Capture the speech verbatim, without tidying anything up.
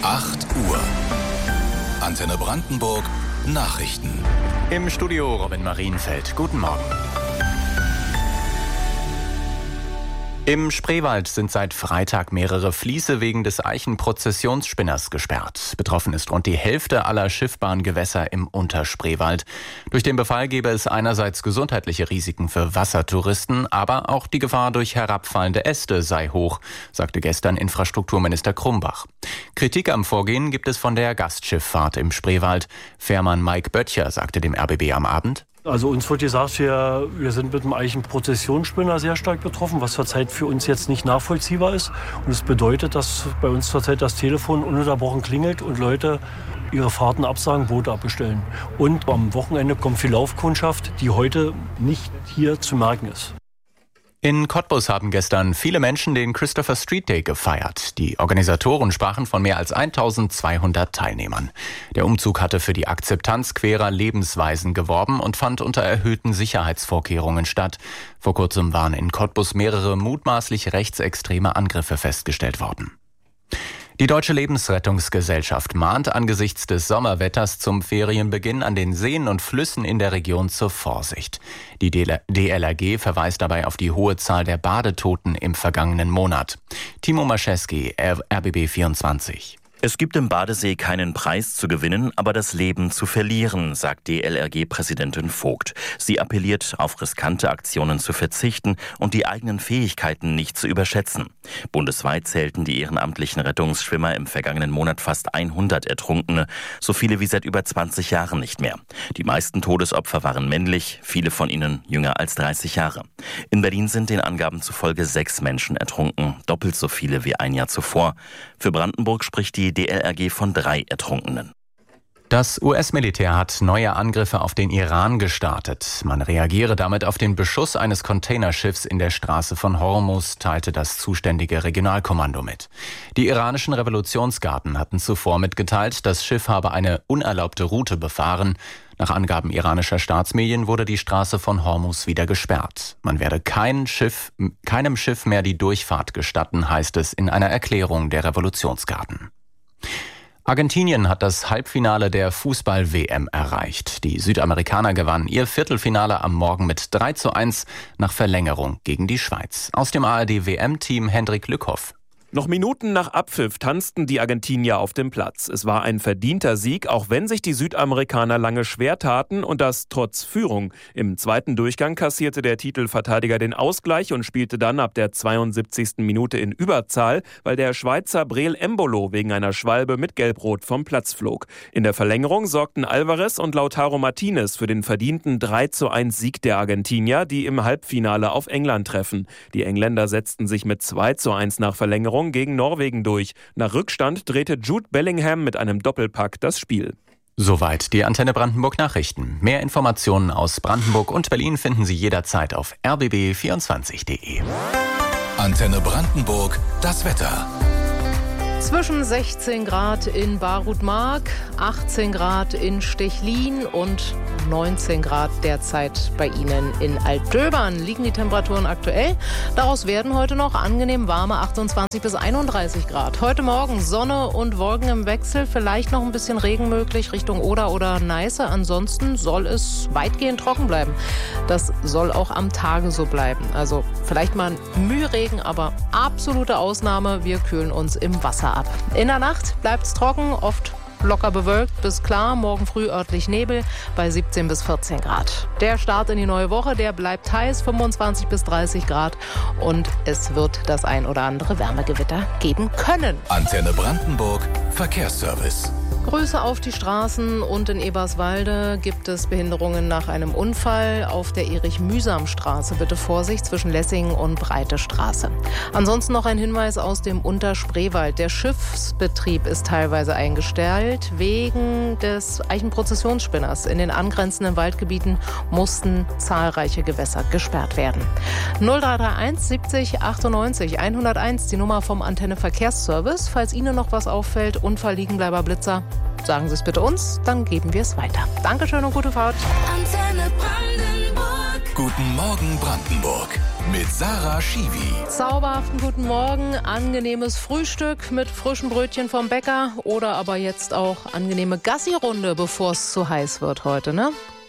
acht Uhr. Antenne Brandenburg Nachrichten. Im Studio Robin Marienfeld. Guten Morgen. Im Spreewald sind seit Freitag mehrere Fließe wegen des Eichenprozessionsspinners gesperrt. Betroffen ist rund die Hälfte aller schiffbaren Gewässer im Unterspreewald. Durch den Befall gäbe es einerseits gesundheitliche Risiken für Wassertouristen, aber auch die Gefahr durch herabfallende Äste sei hoch, sagte gestern Infrastrukturminister Krumbach. Kritik am Vorgehen gibt es von der Gastschifffahrt im Spreewald. Fährmann Mike Böttcher sagte dem R B B am Abend: Also uns wird gesagt, wir, wir sind mit dem Eichenprozessionsspinner sehr stark betroffen, was zurzeit für uns jetzt nicht nachvollziehbar ist. Und es bedeutet, dass bei uns zurzeit das Telefon ununterbrochen klingelt und Leute ihre Fahrten absagen, Boote abbestellen. Und am Wochenende kommt viel Laufkundschaft, die heute nicht hier zu merken ist. In Cottbus haben gestern viele Menschen den Christopher Street Day gefeiert. Die Organisatoren sprachen von mehr als eintausendzweihundert Teilnehmern. Der Umzug hatte für die Akzeptanz querer Lebensweisen geworben und fand unter erhöhten Sicherheitsvorkehrungen statt. Vor kurzem waren in Cottbus mehrere mutmaßlich rechtsextreme Angriffe festgestellt worden. Die Deutsche Lebensrettungsgesellschaft mahnt angesichts des Sommerwetters zum Ferienbeginn an den Seen und Flüssen in der Region zur Vorsicht. Die D L R G verweist dabei auf die hohe Zahl der Badetoten im vergangenen Monat. Timo Mascheski, R B B vierundzwanzig. Es gibt im Badesee keinen Preis zu gewinnen, aber das Leben zu verlieren, sagt D L R G-Präsidentin Vogt. Sie appelliert, auf riskante Aktionen zu verzichten und die eigenen Fähigkeiten nicht zu überschätzen. Bundesweit zählten die ehrenamtlichen Rettungsschwimmer im vergangenen Monat fast hundert Ertrunkene, so viele wie seit über zwanzig Jahren nicht mehr. Die meisten Todesopfer waren männlich, viele von ihnen jünger als dreißig Jahre. In Berlin sind den Angaben zufolge sechs Menschen ertrunken, doppelt so viele wie ein Jahr zuvor. Für Brandenburg spricht die D L R G von drei Ertrunkenen. Das U S-Militär hat neue Angriffe auf den Iran gestartet. Man reagiere damit auf den Beschuss eines Containerschiffs in der Straße von Hormuz, teilte das zuständige Regionalkommando mit. Die iranischen Revolutionsgarden hatten zuvor mitgeteilt, das Schiff habe eine unerlaubte Route befahren. Nach Angaben iranischer Staatsmedien wurde die Straße von Hormuz wieder gesperrt. Man werde kein Schiff, keinem Schiff mehr die Durchfahrt gestatten, heißt es in einer Erklärung der Revolutionsgarden. Argentinien hat das Halbfinale der Fußball-W M erreicht. Die Südamerikaner gewannen ihr Viertelfinale am Morgen mit drei zu eins nach Verlängerung gegen die Schweiz. Aus dem A R D-W M-Team Hendrik Lückhoff. Noch Minuten nach Abpfiff tanzten die Argentinier auf dem Platz. Es war ein verdienter Sieg, auch wenn sich die Südamerikaner lange schwer taten und das trotz Führung. Im zweiten Durchgang kassierte der Titelverteidiger den Ausgleich und spielte dann ab der zweiundsiebzigsten Minute in Überzahl, weil der Schweizer Breel Embolo wegen einer Schwalbe mit Gelbrot vom Platz flog. In der Verlängerung sorgten Alvarez und Lautaro Martinez für den verdienten drei zu eins Sieg der Argentinier, die im Halbfinale auf England treffen. Die Engländer setzten sich mit zwei zu eins nach Verlängerung gegen Norwegen durch. Nach Rückstand drehte Jude Bellingham mit einem Doppelpack das Spiel. Soweit die Antenne Brandenburg Nachrichten. Mehr Informationen aus Brandenburg und Berlin finden Sie jederzeit auf r b b vierundzwanzig punkt d e. Antenne Brandenburg, das Wetter. Zwischen sechzehn Grad in Barutmark, achtzehn Grad in Stechlin und neunzehn Grad derzeit bei Ihnen in Altdöbern liegen die Temperaturen aktuell. Daraus werden heute noch angenehm warme achtundzwanzig bis einunddreißig Grad. Heute Morgen Sonne und Wolken im Wechsel, vielleicht noch ein bisschen Regen möglich Richtung Oder oder Neiße. Ansonsten soll es weitgehend trocken bleiben. Das soll auch am Tage so bleiben. Also vielleicht mal ein Mühregen, aber absolute Ausnahme. Wir kühlen uns im Wasser ab. In der Nacht bleibt es trocken, oft locker bewölkt bis klar, morgen früh örtlich Nebel bei siebzehn bis vierzehn Grad. Der Start in die neue Woche, der bleibt heiß, fünfundzwanzig bis dreißig Grad und es wird das ein oder andere Wärmegewitter geben können. Antenne Brandenburg, Verkehrsservice. Grüße auf die Straßen und in Eberswalde gibt es Behinderungen nach einem Unfall auf der Erich-Mühsam-Straße. Bitte Vorsicht zwischen Lessingen und Breite Straße. Ansonsten noch ein Hinweis aus dem Unterspreewald. Der Schiffsbetrieb ist teilweise eingestellt wegen des Eichenprozessionsspinners. In den angrenzenden Waldgebieten mussten zahlreiche Gewässer gesperrt werden. null drei drei eins siebzig achtundneunzig hunderteins, die Nummer vom Antenne Verkehrsservice. Falls Ihnen noch was auffällt, Unfall, Liegenbleiber, Blitzer, sagen Sie es bitte uns, dann geben wir es weiter. Dankeschön und gute Fahrt. Antenne Brandenburg. Guten Morgen Brandenburg. mit Sarah Schiwi. Zauberhaften guten Morgen, angenehmes Frühstück mit frischen Brötchen vom Bäcker oder aber jetzt auch angenehme Gassi-Runde, bevor es zu heiß wird heute, ne?